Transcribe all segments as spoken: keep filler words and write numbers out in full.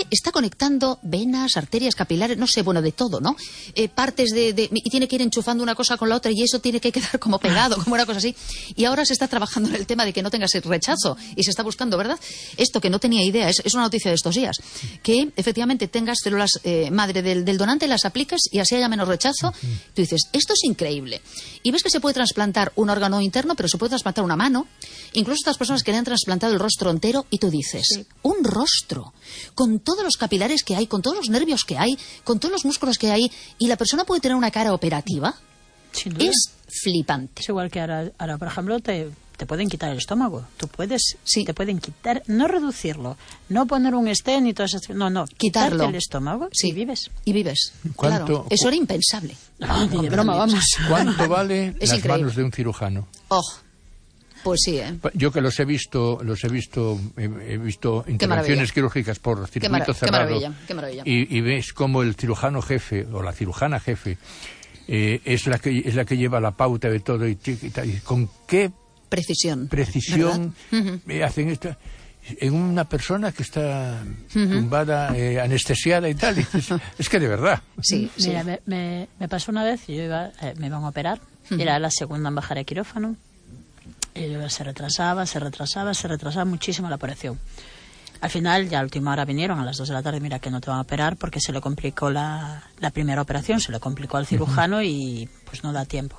está conectando venas, arterias, capilares, no sé, bueno, de todo, ¿no? Eh, partes de, de... y tiene que ir enchufando una cosa con la otra y eso tiene que quedar como pegado, como una cosa así. Y ahora se está trabajando en el tema de que no tengas el rechazo y se está buscando, ¿verdad? Esto que no tenía idea, es, es una noticia de estos días, que efectivamente tengas células eh, madre del, del donante, las aplicas y así haya menos rechazo. Uh-huh. Tú dices, esto es increíble. Y ves que se puede trasplantar un órgano interno, pero se puede trasplantar una mano. Incluso estas personas que le han trasplantado el rostro entero y tú dices, sí. un rostro, con todos los capilares que hay, con todos los nervios que hay, con todos los músculos que hay, y la persona puede tener una cara operativa. Es flipante. Es igual que ahora, ahora por ejemplo, te, te pueden quitar el estómago. Tú puedes, sí. te pueden quitar, no reducirlo, no poner un stent y todo eso, no, no, quitarlo. Quitarte el estómago sí. y vives. Y vives, ¿Cuánto, claro. Eso era impensable. No, ni de broma, vamos. ¿Cuánto vale es las increíble. manos de un cirujano? Oh. Pues sí, ¿eh? Yo que los he visto, los he visto, he, he visto intervenciones quirúrgicas por circuito qué marav- cerrado. Qué maravilla, qué maravilla. Y, y ves cómo el cirujano jefe o la cirujana jefe eh, es la que es la que lleva la pauta de todo y, y, y con qué precisión, precisión uh-huh. hacen esto en una persona que está uh-huh. tumbada, eh, anestesiada y tal. Y es, es que de verdad. Sí, sí. Mira, me, me, me pasó una vez, yo iba, eh, me iban a operar, uh-huh. era la segunda en bajar de quirófano. Y se retrasaba, se retrasaba, se retrasaba muchísimo la operación. Al final, ya a última hora vinieron a las dos de la tarde, mira que no te van a operar porque se le complicó la, la primera operación, se le complicó al cirujano y pues no da tiempo.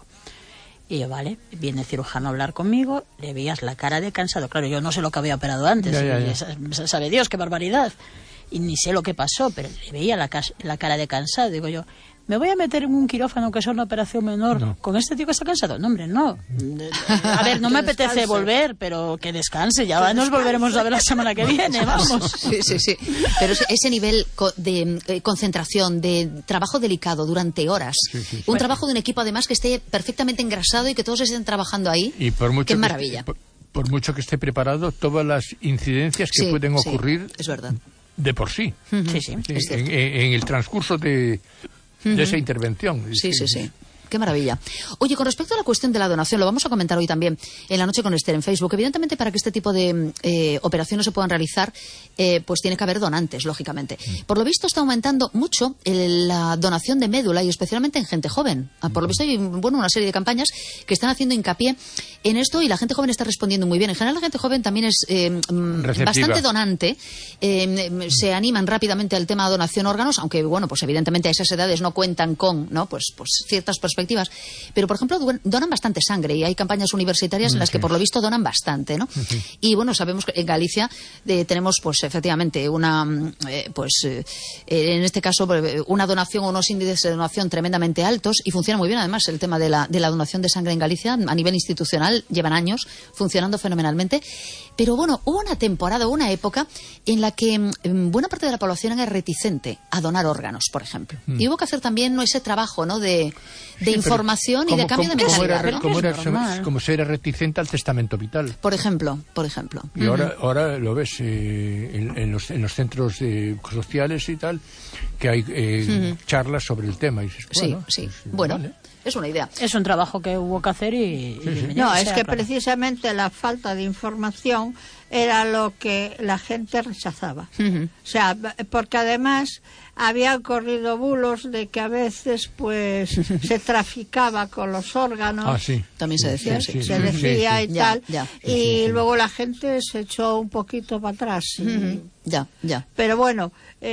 Y yo, vale, viene el cirujano a hablar conmigo, le veías la cara de cansado. Claro, yo no sé lo que había operado antes, ya, ya, ya. Y, sabe Dios qué barbaridad. Y ni sé lo que pasó, pero le veía la, la cara de cansado. Digo yo, ¿me voy a meter en un quirófano que es una operación menor no. con este tío que está cansado? No, hombre, no. A ver, no me apetece descanse. volver, pero que descanse. Ya que nos descanse. volveremos a ver la semana que viene, vamos. Sí, sí, sí. Pero ese nivel de eh, concentración, de trabajo delicado durante horas, sí, sí, sí. un bueno. trabajo de un equipo además que esté perfectamente engrasado y que todos estén trabajando ahí, y por mucho qué que maravilla. Esté, por, por mucho que esté preparado, todas las incidencias que sí, pueden ocurrir sí, es verdad. de por sí. Uh-huh. Sí, sí. sí en, en el transcurso de... de uh-huh. esa intervención. Sí, sí, sí. Qué maravilla. Oye, con respecto a la cuestión de la donación, lo vamos a comentar hoy también en la noche con Esther en Facebook. Evidentemente, para que este tipo de eh, operaciones se puedan realizar, eh, pues tiene que haber donantes, lógicamente. Mm. Por lo visto está aumentando mucho el, la donación de médula y especialmente en gente joven. Ah, por lo visto hay bueno, una serie de campañas que están haciendo hincapié en esto y la gente joven está respondiendo muy bien. En general, la gente joven también es eh, bastante donante. Eh, se animan rápidamente al tema de donación de órganos, aunque, bueno, pues evidentemente a esas edades no cuentan con, ¿no? Pues, pues ciertas perspectivas. Pero, por ejemplo, donan bastante sangre y hay campañas universitarias en las que, por lo visto, donan bastante, ¿no? Uh-huh. Y, bueno, sabemos que en Galicia eh, tenemos, pues, efectivamente, una, eh, pues, eh, en este caso, una donación o unos índices de donación tremendamente altos y funciona muy bien, además, el tema de la, de la donación de sangre en Galicia a nivel institucional, llevan años funcionando fenomenalmente. Pero, bueno, hubo una temporada, hubo una época en la que mm, buena parte de la población era reticente a donar órganos, por ejemplo. Mm. Y hubo que hacer también, ¿no?, ese trabajo, ¿no?, de... de sí, información y de cambio como, de mentalidad, como, era, ¿no? como, era, como se era reticente al testamento vital. Por ejemplo, por ejemplo. Y uh-huh. ahora, ahora lo ves eh, en, en, los, en los centros eh, sociales y tal, que hay eh, uh-huh. charlas sobre el tema. Y dices, bueno, sí, sí. Pues, bueno, vale. Es una idea. Es un trabajo que hubo que hacer y... Sí, y sí. No, es que claro. precisamente la falta de información era lo que la gente rechazaba. Uh-huh. O sea, porque además había corrido bulos de que a veces pues se traficaba con los órganos. Ah, sí. También se decía. Sí, sí, se sí, decía sí, y sí. tal. Ya, ya. Y sí, sí. luego la gente se echó un poquito para atrás. Y... Uh-huh. Ya, ya. Pero bueno,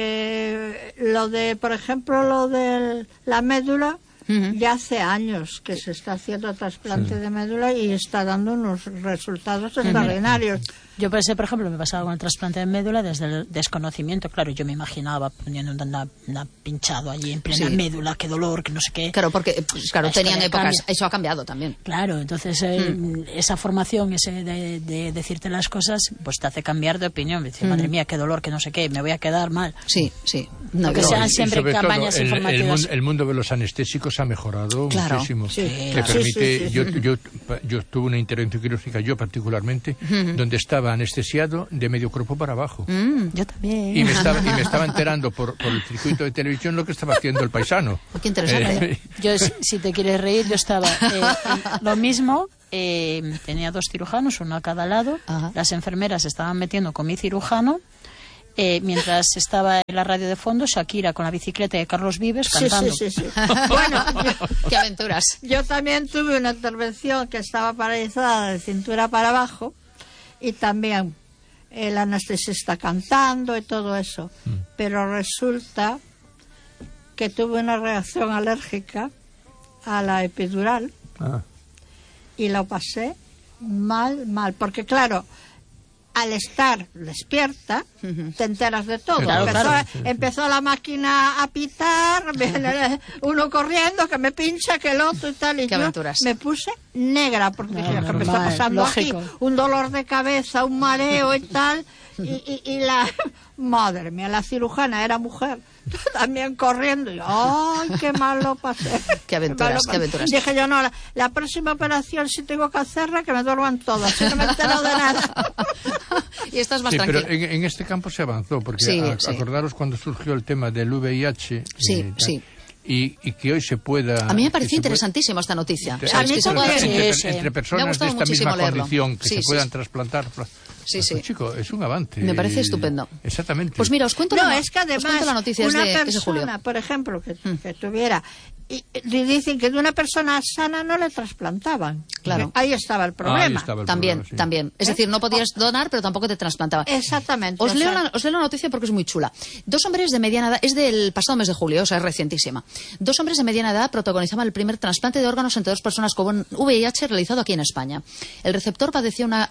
eh, lo de, por ejemplo, lo de la médula... Uh-huh. Ya hace años que se está haciendo trasplante sí. de médula y está dando unos resultados extraordinarios. Yo pensé, por ejemplo, me pasaba con el trasplante de médula desde el desconocimiento. Claro, yo me imaginaba poniendo una, una pinchado allí en plena sí. médula, qué dolor, que no sé qué. Claro, porque pues, claro, tenían épocas, cambia. Eso ha cambiado también. Claro, entonces eh, mm. esa formación, ese de, de decirte las cosas, pues te hace cambiar de opinión. Me dice, mm. madre mía, qué dolor, que no sé qué, me voy a quedar mal. Sí, sí. No, que sean siempre campañas todo, el, informativas. El mundo, el mundo de los anestésicos ha mejorado claro. muchísimo. Sí. Te Sí, permite, sí, sí, sí. Yo, yo, yo tuve una intervención quirúrgica, yo particularmente, uh-huh. donde estaba anestesiado de medio cuerpo para abajo. Mm, yo también. Y me estaba, y me estaba enterando por, por el circuito de televisión lo que estaba haciendo el paisano. Qué interesante. Eh, yo, si, si te quieres reír, yo estaba eh, lo mismo. Eh, tenía dos cirujanos, uno a cada lado. Ajá. Las enfermeras estaban metiendo con mi cirujano. Eh, mientras estaba en la radio de fondo, Shakira con la bicicleta de Carlos Vives cantando. Sí, sí, sí, sí. Bueno, yo, qué aventuras. Yo también tuve una intervención que estaba paralizada de cintura para abajo y también el anestesista cantando y todo eso. Mm. Pero resulta que tuve una reacción alérgica a la epidural ah. y lo pasé mal, mal. Porque claro, al estar despierta, uh-huh. te enteras de todo. Claro, empezó, claro. empezó la máquina a pitar, uno corriendo, que me pincha, que el otro y tal. Y ¿Qué yo aventuras? Me puse negra, porque no, dije, que me está pasando lógico. aquí? Un dolor de cabeza, un mareo y tal. Y, y, y la... Madre mía, la cirujana era mujer. También corriendo. Y, ¡ay, qué mal lo pasé! ¡Qué aventuras, qué, qué aventuras! Dije yo, no, la, la próxima operación, si tengo que hacerla, que me duerman todas. Si no me entero de nada. Y estás más sí, tranquila. Pero en, en este campo se avanzó, porque sí, a, sí. acordaros cuando surgió el tema del V I H. Sí, eh, sí. Y, y que hoy se pueda... A mí me pareció interesantísima esta noticia. Entre, ¿Sabes? entre, Que se pueda... entre, sí, entre personas de esta misma leerlo. condición que sí, se sí, puedan sí. trasplantar... Sí, sí. Pues, chico, es un avance. Me parece estupendo. Exactamente. Pues mira, os cuento, no, la, es que además, os cuento la noticia una de, persona, ese julio. por ejemplo, que, mm. que tuviera... Y, y dicen que de una persona sana no le trasplantaban. Claro. Ahí estaba el problema. Ahí estaba el también, problema, sí. también. Es ¿Eh? decir, no podías donar, pero tampoco te trasplantaban. Exactamente. Os leo, exacto. la, os leo la noticia porque es muy chula. Dos hombres de mediana edad, es del pasado mes de julio, o sea, es recientísima. Dos hombres de mediana edad protagonizaban el primer trasplante de órganos entre dos personas con V I H realizado aquí en España. El receptor padecía una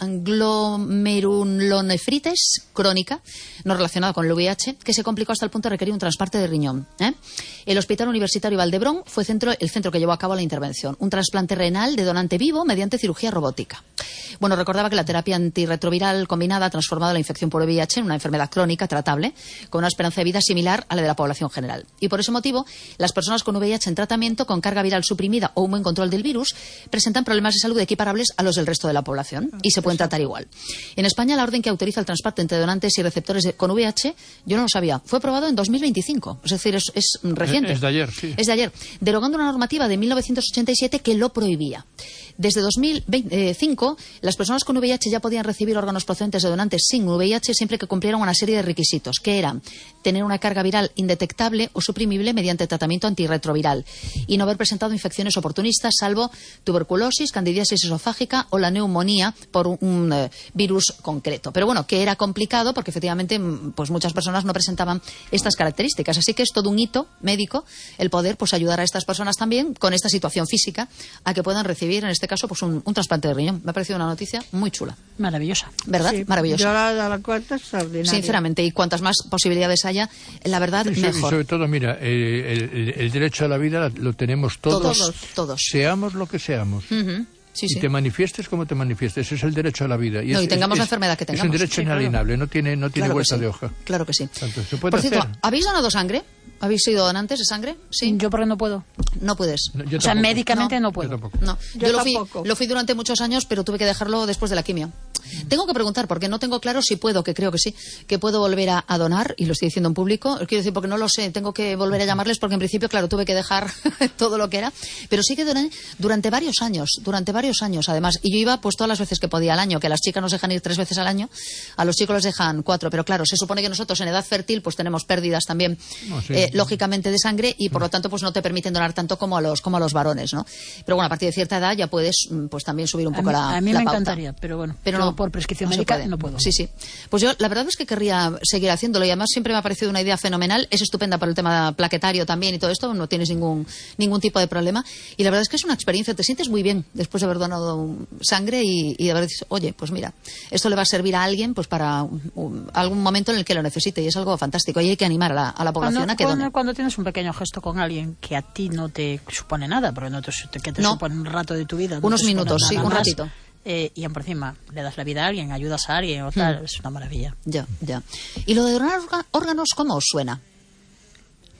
glomerulonefritis crónica, no relacionada con el V I H, que se complicó hasta el punto de requerir un trasplante de riñón. ¿eh? El Hospital Universitario Valdebrón fue centro, el centro que llevó a cabo la intervención. Un trasplante renal de donante vivo mediante cirugía robótica. Bueno, recordaba que la terapia antirretroviral combinada ha transformado la infección por V I H en una enfermedad crónica tratable, con una esperanza de vida similar a la de la población general. Y por ese motivo, las personas con V I H en tratamiento, con carga viral suprimida o un buen control del virus, presentan problemas de salud equiparables a los del resto de la población y se pueden tratar igual. En España, la orden que autoriza el trasplante entre donantes y receptores de, con V I H, yo no lo sabía, fue aprobado en dos mil veinticinco. Es decir, es, es reciente. Es de ayer, sí. Es de ayer. Derogando una normativa de mil novecientos ochenta y siete que lo prohibía. Desde dos mil cinco, las personas con V I H ya podían recibir órganos procedentes de donantes sin V I H siempre que cumplieran una serie de requisitos, que eran tener una carga viral indetectable o suprimible mediante tratamiento antirretroviral y no haber presentado infecciones oportunistas, salvo tuberculosis, candidiasis esofágica o la neumonía por un, un uh, virus concreto. Pero bueno, que era complicado porque efectivamente pues muchas personas no presentaban estas características. Así que es todo un hito médico el poder pues ayudar a estas personas también con esta situación física a que puedan recibir en este caso pues un, un trasplante de riñón. Me ha parecido una noticia muy chula. Maravillosa. ¿Verdad? Sí, maravillosa. Yo la, la cuenta extraordinaria. Sinceramente, y cuantas más posibilidades haya, la verdad, sí, mejor. Y sobre todo, mira, eh, el, el derecho a la vida lo tenemos todos. Todos, todos. Seamos lo que seamos. Uh-huh. Sí, y sí. te manifiestes como te manifiestes, ese es el derecho a la vida. Y, no, es, y tengamos es, la enfermedad que tengamos. Es un derecho sí, inalienable, claro. no tiene, no tiene claro vuelta sí. de hoja. Claro que sí. Tanto, ¿se puede Por hacer? cierto, ¿habéis donado sangre? ¿Habéis sido donantes de sangre? Sí. Yo porque no puedo. No puedes. No, o sea, tampoco. médicamente no, no puedo. Yo tampoco. No, yo, yo lo, fui, tampoco. lo fui durante muchos años, pero tuve que dejarlo después de la quimio. Tengo que preguntar, porque no tengo claro si puedo, que creo que sí, que puedo volver a, a donar, y lo estoy diciendo en público. Quiero decir, porque no lo sé, tengo que volver a llamarles, porque en principio, claro, tuve que dejar todo lo que era. Pero sí que doné durante varios años, durante varios años, además. Y yo iba pues todas las veces que podía al año, que a las chicas nos dejan ir tres veces al año, a los chicos les dejan cuatro. Pero claro, se supone que nosotros en edad fértil pues tenemos pérdidas también, oh, sí. eh, lógicamente, de sangre, y por lo tanto pues no te permiten donar tanto como a los como a los varones, ¿no? Pero bueno, a partir de cierta edad ya puedes pues también subir un poco a mí, la a mí la me pauta. encantaría, pero bueno, pero no, no, por prescripción no médica no puedo. Sí, sí. Pues yo la verdad es que querría seguir haciéndolo, y además siempre me ha parecido una idea fenomenal. Es estupenda por el tema plaquetario también y todo esto, no tienes ningún ningún tipo de problema, y la verdad es que es una experiencia, te sientes muy bien después de haber donado sangre y, y de haber dicho, oye, pues mira, esto le va a servir a alguien pues para un, un, algún momento en el que lo necesite, y es algo fantástico, y hay que animar a la, a la población cuando, a que cuando, done. Cuando tienes un pequeño gesto con alguien que a ti no te supone nada, porque no te, que te no. supone un rato de tu vida, no unos te minutos, sí, un más, ratito. Eh, y por encima le das la vida a alguien, ayudas a alguien o tal, hmm. es una maravilla. Ya, ya. ¿Y lo de donar órganos cómo os suena?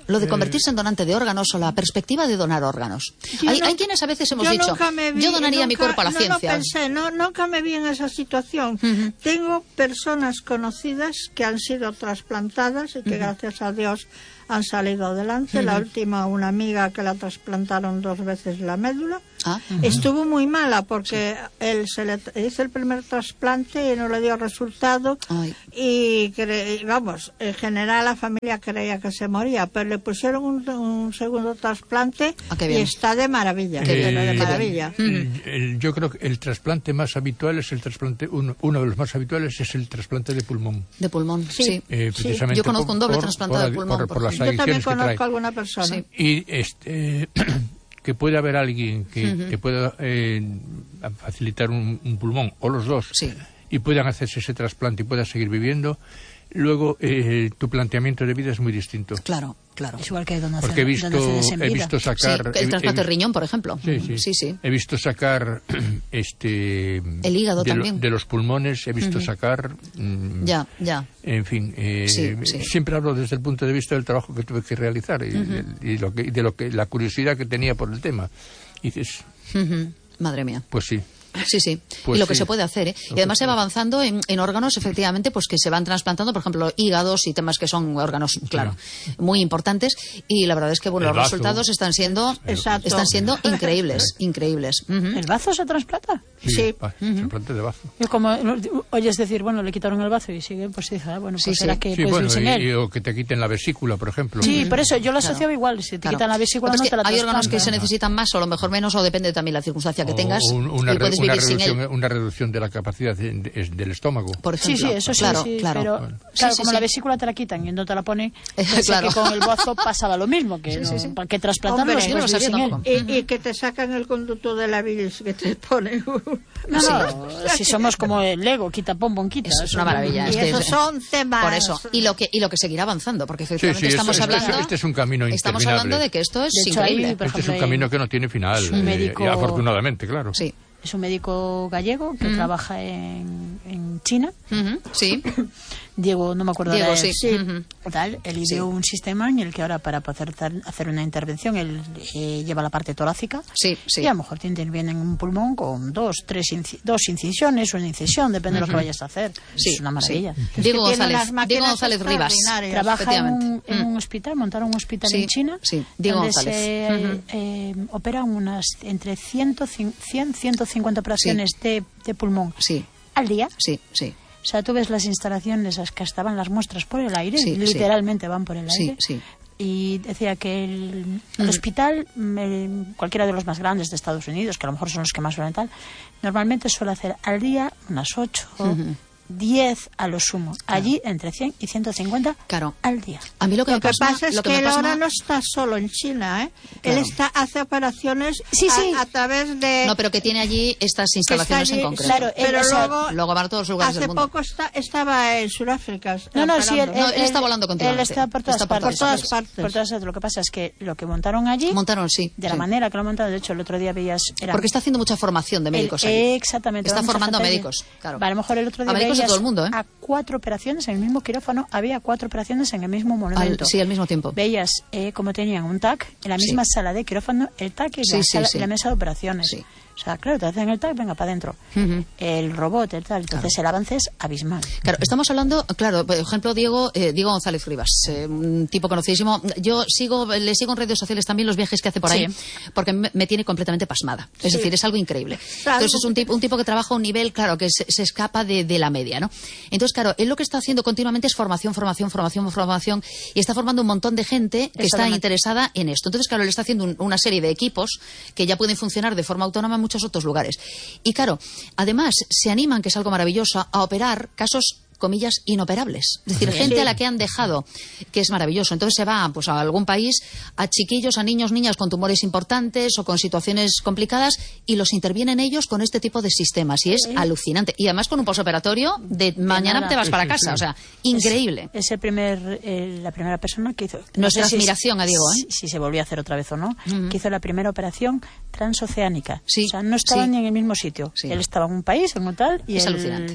Lo de convertirse en donante de órganos o la perspectiva de donar órganos. Hay, no, hay quienes a veces hemos dicho, vi, yo donaría nunca, mi cuerpo a la no, ciencia. No pensé, no, nunca me vi en esa situación. Uh-huh. Tengo personas conocidas que han sido trasplantadas y que uh-huh. gracias a Dios han salido adelante. Uh-huh. La última, una amiga que la trasplantaron dos veces la médula. Ah, uh-huh. Estuvo muy mala porque sí. él se le hizo el primer trasplante y no le dio resultado. Ay. Y cre, vamos, en general la familia creía que se moría, pero le pusieron un, un segundo trasplante ah, y está de maravilla. Eh, de maravilla. El, el, yo creo que el trasplante más habitual es el trasplante, uno, uno de los más habituales es el trasplante de pulmón. De pulmón, sí. sí. Eh, precisamente sí. Yo conozco por, un doble por, trasplantado por, de pulmón. Por, por, por las yo también conozco que a alguna persona. Sí. Y este... que puede haber alguien que uh-huh. te pueda eh, facilitar un, un pulmón o los dos sí. y puedan hacerse ese trasplante y puedan seguir viviendo, luego eh, tu planteamiento de vida es muy distinto. Claro, claro. Es igual que donación, porque he visto, he visto sacar... Sí, el trasplante de riñón, por ejemplo. Sí sí. sí, sí. He visto sacar este... el hígado de también. Lo, de los pulmones, he visto uh-huh. sacar... Mm, ya, ya. En fin, eh, sí, sí. siempre hablo desde el punto de vista del trabajo que tuve que realizar y, uh-huh. y, lo que, y de lo que la curiosidad que tenía por el tema. Y dices... Uh-huh. Madre mía. Pues sí. Sí, sí. Pues y lo que sí. se puede hacer, ¿eh? Y además se va avanzando en, en órganos, efectivamente, pues que se van trasplantando, por ejemplo, hígados y temas que son órganos, claro, sí. muy importantes. Y la verdad es que bueno, los bazo. resultados están siendo, Exacto. están siendo increíbles, increíbles. Uh-huh. ¿El bazo se trasplanta? Sí, sí. Uh-huh. Trasplante de bazo. Yo como oyes decir, bueno, le quitaron el bazo y sigue, pues dice, ah, bueno, pues sí, será sí. que sí, pues bueno, sin y, él. Y, o que te quiten la vesícula, por ejemplo. Sí, por eso yo lo claro. asociaba igual, si te claro. quitan la vesícula no es te la hay órganos que trasplanta. se necesitan más o a lo mejor menos, o depende también de la circunstancia que o tengas, un, una, y puedes una vivir sin reducción, él. Una reducción de la capacidad de, de, del estómago. Por ejemplo. Sí, sí, eso sí, claro, sí, claro. pero bueno. claro, sí, sí, como sí. la vesícula te la quitan y no te la ponen, pensé claro. que con el bazo pasaba lo mismo, que sí, no, sí, sí. ¿para qué trasplantarlo? Hombre, yo no lo sabía tampoco. Y, y que te sacan el conducto de la bilis que te ponen. No, no, si somos como el Lego, quita pom, pom, quita. Eso es una maravilla. Y este esos es, son temas. Por eso. Y lo que, y lo que seguirá avanzando, porque efectivamente sí, sí, estamos esto, hablando... Este, este es un camino Estamos interminable. hablando de que esto es de hecho, increíble. Ahí, por este ejemplo, es un camino que no tiene final, es un médico, eh, y afortunadamente, claro. Sí. Es un médico gallego que uh-huh. trabaja en, en China. Uh-huh. Sí. Diego, no me acuerdo Diego, de sí. sí. Uh-huh. Tal, él sí. ideó un sistema en el que ahora para poder hacer una intervención él eh, lleva la parte torácica sí, sí. y a lo mejor te interviene en un pulmón con dos, tres inci- dos incisiones o una incisión, depende uh-huh. de lo que vayas a hacer. Sí, es una maravilla. Sí. Es Diego González, Diego González Rivas. Trabaja en un, en un hospital, montaron un hospital sí, en China sí. Diego donde González. se uh-huh. eh, operan unas entre cien, ciento cincuenta operaciones sí. de, de pulmón sí. al día. Sí, sí. O sea, tú ves las instalaciones, las que estaban las muestras por el aire, sí, literalmente sí. van por el sí, aire. Sí. Y decía que el, el mm. hospital, eh, cualquiera de los más grandes de Estados Unidos, que a lo mejor son los que más suelen tal, normalmente suele hacer al día unas ocho, uh-huh. diez a lo sumo. Claro. Allí entre cien y ciento cincuenta claro. al día. A mí lo que, lo me que pasma, pasa es lo que, que me él pasma... ahora no está solo en China, ¿eh? Claro. Él está hace operaciones sí, sí. A, a través de... No, pero que tiene allí estas instalaciones allí, en concreto. Claro, pero él, luego, luego va a todos los lugares hace del mundo. poco está, estaba en Sudáfrica. No, no, sí, él, no, él, él está volando continuamente. Él está por todas, está por por partes, todas partes. partes. Por todas partes. Lo que pasa es que lo que montaron allí... Montaron, sí. De sí. la manera que lo montaron, de hecho, el otro día veías... Era, porque está haciendo mucha formación de médicos el, ahí. Exactamente. Está formando a médicos, claro. A lo mejor el otro día a médicos veías de todo el mundo, ¿eh? a cuatro operaciones en el mismo quirófano, había cuatro operaciones en el mismo momento. Al, sí, al mismo tiempo. Veías eh, cómo tenían un T A C en la misma sí. sala de quirófano, el T A C y, sí, la, sí, sala, sí. y la mesa de operaciones. Sí. O sea, claro, te hacen el T A C, venga, para adentro. Uh-huh. El robot, el tal. Entonces claro. el avance es abismal. Claro, estamos hablando, claro, por ejemplo, Diego eh, Diego González Rivas, eh, un tipo conocidísimo. Yo sigo le sigo en redes sociales también los viajes que hace por ahí, sí. porque me, me tiene completamente pasmada. Es sí. decir, es algo increíble. Claro. Entonces es un tipo, un tipo que trabaja a un nivel, claro, que se, se escapa de, de la media, ¿no? Entonces, claro, él lo que está haciendo continuamente es formación, formación, formación, formación, y está formando un montón de gente que está interesada en esto. Entonces, claro, él está haciendo un, una serie de equipos que ya pueden funcionar de forma autónoma en muchos otros lugares. Y claro, además se animan, que es algo maravilloso, a operar casos, comillas, inoperables. Es decir, sí. gente a la que han dejado, que es maravilloso. Entonces se va pues, a algún país, a chiquillos, a niños, niñas con tumores importantes o con situaciones complicadas, y los intervienen ellos con este tipo de sistemas. Y es sí. alucinante. Y además con un posoperatorio de mañana te vas para casa. O sea, increíble. Es, es el primer, eh, la primera persona que hizo... Nuestra no sé admiración si, a Diego, ¿eh? Si, si se volvió a hacer otra vez o no, uh-huh. que hizo la primera operación transoceánica. Sí. O sea, no estaba sí. ni en el mismo sitio. Sí. Él estaba en un país, en un tal, y es el, alucinante.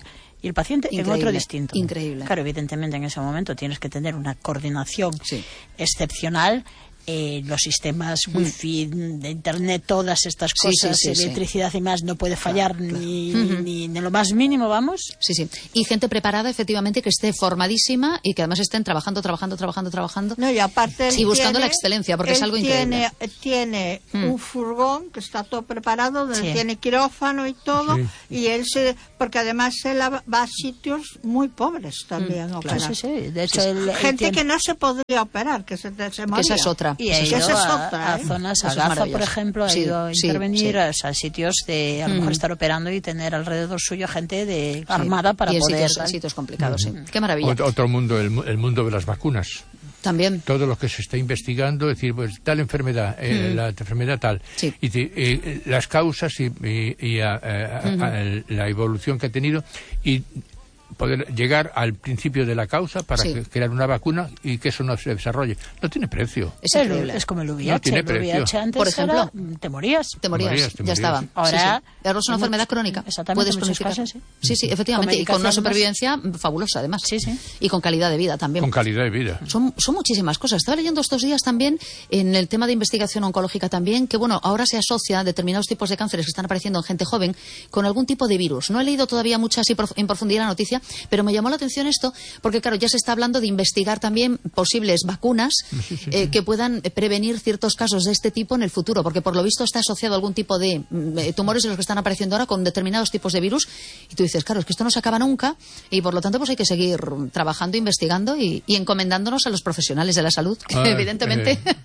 y el paciente increíble, en otro distinto. Increíble. Claro, evidentemente en ese momento tienes que tener una coordinación sí. excepcional. Eh, los sistemas wifi, de internet, todas estas cosas, sí, sí, sí, electricidad sí. y más, no puede fallar claro, claro. Ni, uh-huh. ni, ni en lo más mínimo, vamos. Sí, sí. Y gente preparada, efectivamente, que esté formadísima y que además estén trabajando, trabajando, trabajando, trabajando. No, y aparte y buscando tiene, la excelencia, porque es algo tiene, increíble. Tiene mm. un furgón que está todo preparado, donde sí. tiene quirófano y todo, sí. y él se, porque además él va a sitios muy pobres también mm, a operar. Claro, sí, sí. De hecho, sí. el, el gente tiene... que no se podría operar, que se, se moría. Esa es otra. Y ha ido esa es a, otra, a ¿eh? zonas, Eso a Gaza, por ejemplo, ha sí, ido a sí, intervenir sí. a, a sitios de, a lo mejor, mm. estar operando y tener alrededor suyo gente de sí. armada para y en poder... Sitios, sitios complicados, mm. sí. Qué maravilla. Otro, otro mundo, el, el mundo de las vacunas. También. Todo lo que se está investigando, es decir, pues tal enfermedad, eh, mm. la enfermedad tal, sí. y te, eh, las causas y, y, y a, a, mm-hmm. a, a la evolución que ha tenido y poder llegar al principio de la causa para sí. crear una vacuna y que eso no se desarrolle. No tiene precio. Es increíble. Es como el V I H. No tiene el V I H precio. antes por ejemplo, era, te morías. Te morías, te morías te ya morías. estaba. Ahora, sí, sí. Ahora es una enfermedad crónica. Exactamente. Puedes cronificar. Casos, sí. sí, sí, efectivamente. Con y con una supervivencia más. fabulosa, además. Sí, sí. Y con calidad de vida también. Con calidad de vida. Son, son muchísimas cosas. Estaba leyendo estos días también en el tema de investigación oncológica también, que bueno, ahora se asocia a determinados tipos de cánceres que están apareciendo en gente joven con algún tipo de virus. No he leído todavía mucho así en profundidad la noticia, pero me llamó la atención esto porque, claro, ya se está hablando de investigar también posibles vacunas sí, sí, sí. Eh, que puedan prevenir ciertos casos de este tipo en el futuro, porque por lo visto está asociado a algún tipo de eh, tumores de los que están apareciendo ahora con determinados tipos de virus, y tú dices, claro, es que esto no se acaba nunca, y por lo tanto pues hay que seguir trabajando, investigando y, y encomendándonos a los profesionales de la salud, que ah, evidentemente eh.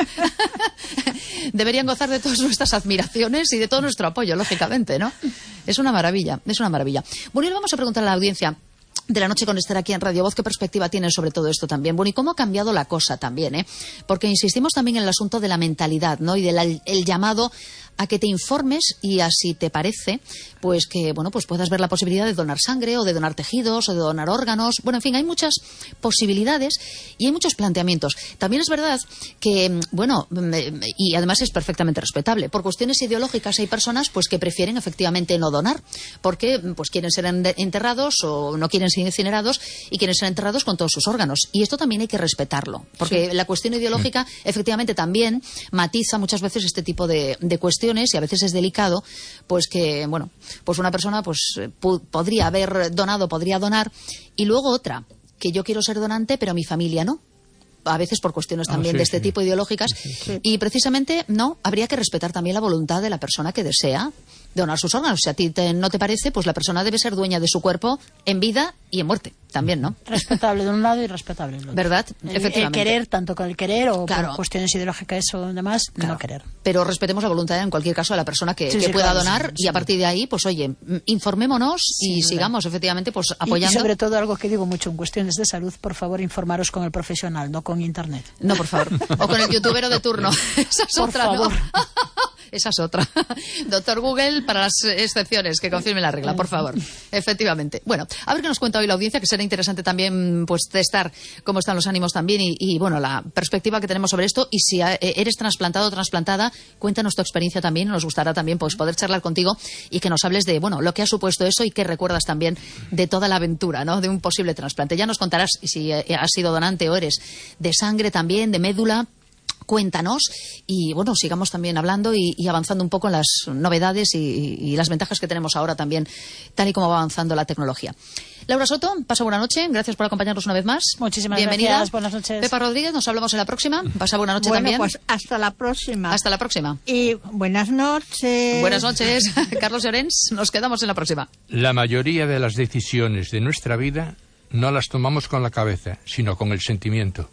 deberían gozar de todas nuestras admiraciones y de todo nuestro apoyo, lógicamente, ¿no? Es una maravilla, es una maravilla. Bueno, y le vamos a preguntar a la audiencia de la noche con Esther aquí en Radio Voz, ¿qué perspectiva tienen sobre todo esto también? Bueno, y cómo ha cambiado la cosa también, ¿eh? Porque insistimos también en el asunto de la mentalidad, ¿no? Y del el llamado a que te informes y así te parece, pues que, bueno, pues puedas ver la posibilidad de donar sangre o de donar tejidos o de donar órganos. Bueno, en fin, hay muchas posibilidades y hay muchos planteamientos. También es verdad que, bueno, y además es perfectamente respetable, por cuestiones ideológicas hay personas pues que prefieren efectivamente no donar, porque pues quieren ser enterrados o no quieren ser incinerados y quieren ser enterrados con todos sus órganos. Y esto también hay que respetarlo, porque sí. la cuestión ideológica sí. efectivamente también matiza muchas veces este tipo de, de cuestiones y a veces es delicado, pues que, bueno, pues una persona pues podría haber donado, podría donar, y luego otra, que yo quiero ser donante pero mi familia no. A veces por cuestiones también ah, sí, de este sí. tipo ideológicas sí, sí. y precisamente no, habría que respetar también la voluntad de la persona que desea donar sus órganos. Si a ti te, no te parece, pues la persona debe ser dueña de su cuerpo en vida y en muerte también, ¿no? Respetable de un lado y respetable del otro. ¿Verdad? El, efectivamente. El querer, tanto con el querer o claro. por cuestiones ideológicas o demás, claro. no querer. Pero respetemos la voluntad en cualquier caso de la persona que, sí, que sí, pueda claro, donar sí, y a partir de ahí, pues oye, informémonos sí, y verdad. sigamos efectivamente pues apoyando. Y, y sobre todo algo que digo mucho en cuestiones de salud, por favor informaros con el profesional, no con internet. No, por favor. O con el youtubero de turno. Esa es por otra, favor. ¿no? Esa es otra. Doctor Google para las excepciones, que confirme la regla, por favor. Efectivamente. Bueno, a ver qué nos cuenta hoy la audiencia, que será interesante también pues testar cómo están los ánimos también y, y bueno, la perspectiva que tenemos sobre esto. Y si eres trasplantado o trasplantada, cuéntanos tu experiencia también. Nos gustará también pues poder charlar contigo y que nos hables de, bueno, lo que ha supuesto eso y qué recuerdas también de toda la aventura, ¿no? De un posible trasplante. Ya nos contarás si has sido donante o eres de sangre también, de médula. Cuéntanos y, bueno, sigamos también hablando y, y avanzando un poco en las novedades y, y las ventajas que tenemos ahora también, tal y como va avanzando la tecnología. Laura Soto, pasa buena noche. Gracias por acompañarnos una vez más. Muchísimas Bienvenida. gracias. Buenas noches. Pepa Rodríguez, nos hablamos en la próxima. Pasa buena noche bueno, también. Pues hasta la próxima. Hasta la próxima. Y buenas noches. Buenas noches. Carlos Llorens, nos quedamos en la próxima. La mayoría de las decisiones de nuestra vida no las tomamos con la cabeza, sino con el sentimiento.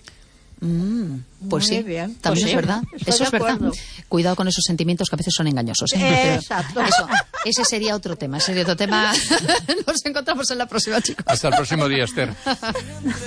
Mm, pues Muy sí, bien. también Pues es sí, verdad. estoy Eso de es verdad. acuerdo. Cuidado con esos sentimientos que a veces son engañosos. ¿eh? Eh, exacto. Eso, ese sería otro tema. Ese sería otro tema. Nos encontramos en la próxima, chicos. Hasta el próximo día, Esther.